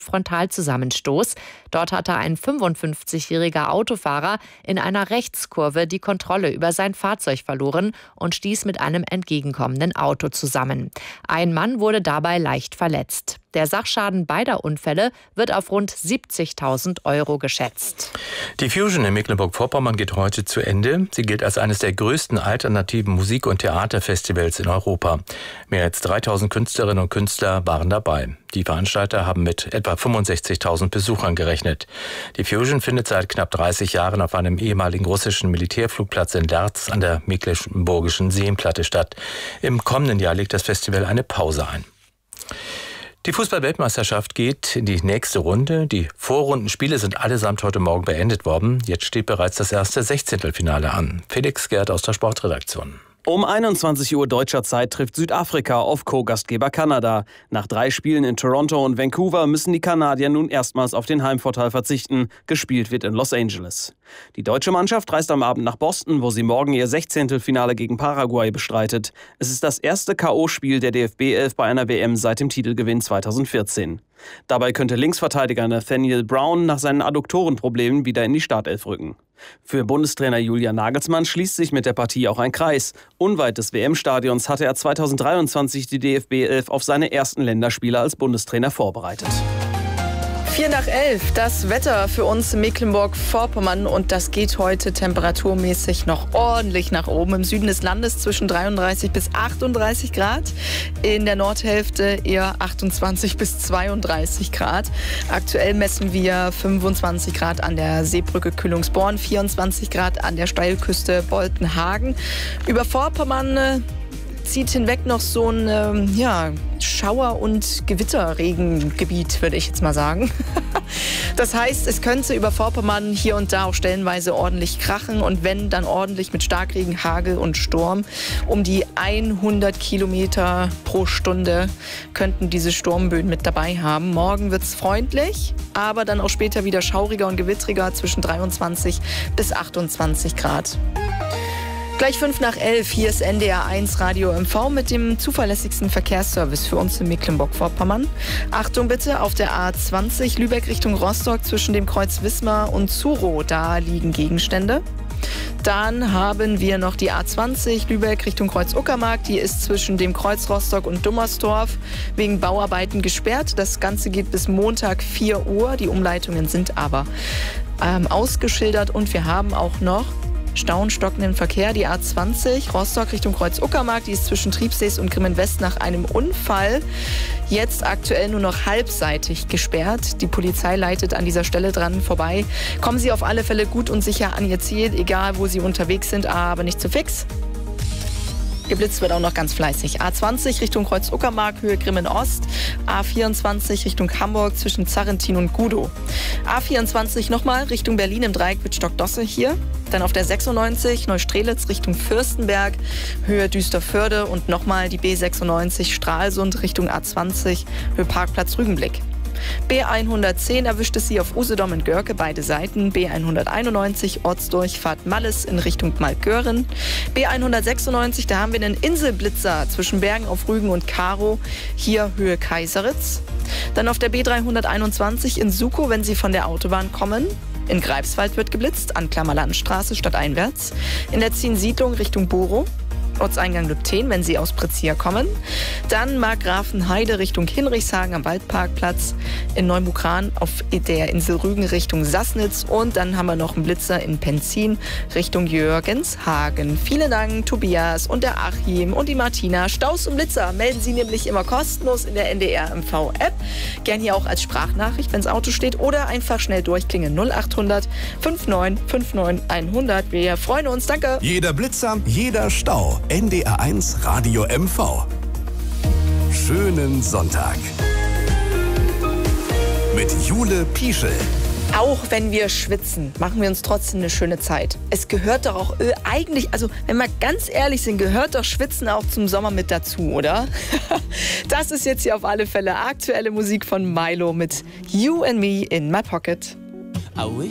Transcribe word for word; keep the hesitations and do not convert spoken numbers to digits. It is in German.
Frontalzusammenstoß. Dort hatte ein fünfundfünfzigjähriger Autofahrer in einer Rechtskurve die Kontrolle über sein Fahrzeug verloren und stieß mit einem entgegenkommenden Auto zusammen. Ein Mann wurde dabei leicht verletzt. Der Sachschaden beider Unfälle wird auf rund siebzigtausend Euro geschätzt. Die Fusion in Mecklenburg-Vorpommern geht heute zu Ende. Sie gilt als eines der größten alternativen Musik- und Theaterfestivals in Europa. Mehr als dreitausend Künstlerinnen und Künstler waren dabei. Die Veranstalter haben mit etwa fünfundsechzigtausend Besuchern gerechnet. Die Fusion findet seit knapp dreißig Jahren auf einem ehemaligen russischen Militärflugplatz in Lerz an der Mecklenburgischen Seenplatte statt. Im kommenden Jahr legt das Festival eine Pause ein. Die Fußball-Weltmeisterschaft geht in die nächste Runde. Die Vorrundenspiele sind allesamt heute Morgen beendet worden. Jetzt steht bereits das erste Sechzehntelfinale an. Felix Gerd aus der Sportredaktion. Um einundzwanzig Uhr deutscher Zeit trifft Südafrika auf Co-Gastgeber Kanada. Nach drei Spielen in Toronto und Vancouver müssen die Kanadier nun erstmals auf den Heimvorteil verzichten. Gespielt wird in Los Angeles. Die deutsche Mannschaft reist am Abend nach Boston, wo sie morgen ihr Sechzehntelfinale gegen Paraguay bestreitet. Es ist das erste K O-Spiel der D F B elf bei einer W M seit dem Titelgewinn zweitausendvierzehn. Dabei könnte Linksverteidiger Nathaniel Brown nach seinen Adduktorenproblemen wieder in die Startelf rücken. Für Bundestrainer Julian Nagelsmann schließt sich mit der Partie auch ein Kreis. Unweit des W M-Stadions hatte er zweitausenddreiundzwanzig die D F B elf auf seine ersten Länderspiele als Bundestrainer vorbereitet. Vier nach elf, das Wetter für uns in Mecklenburg-Vorpommern und das geht heute temperaturmäßig noch ordentlich nach oben. Im Süden des Landes zwischen dreiunddreißig bis achtunddreißig Grad, in der Nordhälfte eher achtundzwanzig bis zweiunddreißig Grad. Aktuell messen wir fünfundzwanzig Grad an der Seebrücke Kühlungsborn, vierundzwanzig Grad an der Steilküste Boltenhagen. Über Vorpommern zieht hinweg noch so ein ähm, ja, Schauer- und Gewitterregengebiet, würde ich jetzt mal sagen. Das heißt, es könnte über Vorpommern hier und da auch stellenweise ordentlich krachen und wenn, dann ordentlich mit Starkregen, Hagel und Sturm. Um die hundert Kilometer pro Stunde könnten diese Sturmböen mit dabei haben. Morgen wird es freundlich, aber dann auch später wieder schauriger und gewittriger zwischen dreiundzwanzig bis achtundzwanzig Grad. Gleich fünf nach elf, hier ist N D R eins Radio M V mit dem zuverlässigsten Verkehrsservice für uns in Mecklenburg-Vorpommern. Achtung bitte, auf der A zwanzig Lübeck Richtung Rostock zwischen dem Kreuz Wismar und Zuro, da liegen Gegenstände. Dann haben wir noch die A zwanzig Lübeck Richtung Kreuz Uckermark. Die ist zwischen dem Kreuz Rostock und Dummersdorf wegen Bauarbeiten gesperrt. Das Ganze geht bis Montag vier Uhr. Die Umleitungen sind aber ähm, ausgeschildert und wir haben auch noch stauenstockenden Verkehr. Die A zwanzig Rostock Richtung Kreuz Uckermark, die ist zwischen Triebsees und Grimmen-West nach einem Unfall jetzt aktuell nur noch halbseitig gesperrt. Die Polizei leitet an dieser Stelle dran vorbei. Kommen Sie auf alle Fälle gut und sicher an Ihr Ziel, egal wo Sie unterwegs sind, aber nicht zu fix. Geblitzt wird auch noch ganz fleißig. A zwanzig Richtung Kreuz Uckermark, Höhe Grimmen-Ost. A vierundzwanzig Richtung Hamburg zwischen Zarrentin und Gudow. A vierundzwanzig nochmal Richtung Berlin im Dreieck Wittstock-Dosse hier. Dann auf der sechsundneunzig Neustrelitz Richtung Fürstenberg, Höhe Düsterförde und nochmal die B sechsundneunzig Stralsund Richtung A zwanzig, Höhe Parkplatz Rügenblick. B hundertzehn erwischt es Sie auf Usedom in Görke, beide Seiten. B hunderteinundneunzig Ortsdurchfahrt Malles in Richtung Malkören. B hundertsechsundneunzig, da haben wir einen Inselblitzer zwischen Bergen auf Rügen und Karow, hier Höhe Kaiseritz. Dann auf der B dreihunderteinundzwanzig in Sukow, wenn Sie von der Autobahn kommen. In Greifswald wird geblitzt, an Klammerlandstraße stadteinwärts. In der Ziensiedlung Richtung Borow. Ortseingang Lübten, wenn Sie aus Pritzia kommen. Dann Markgrafenheide Richtung Hinrichshagen am Waldparkplatz. In Neumukran auf der Insel Rügen Richtung Sassnitz. Und dann haben wir noch einen Blitzer in Penzin Richtung Jürgenshagen. Vielen Dank, Tobias und der Achim und die Martina. Staus und Blitzer melden Sie nämlich immer kostenlos in der N D R M V-App. Gern hier auch als Sprachnachricht, wenn das Auto steht. Oder einfach schnell durchklingen null achthundert neunundfünfzig fünfundneunzig hundert. Wir freuen uns. Danke. Jeder Blitzer, jeder Stau. N D R eins Radio M V. Schönen Sonntag. Mit Jule Pieschel. Auch wenn wir schwitzen, machen wir uns trotzdem eine schöne Zeit. Es gehört doch auch äh, eigentlich, also wenn wir ganz ehrlich sind, gehört doch Schwitzen auch zum Sommer mit dazu, oder? Das ist jetzt hier auf alle Fälle aktuelle Musik von Milo mit You and Me in My Pocket. I wish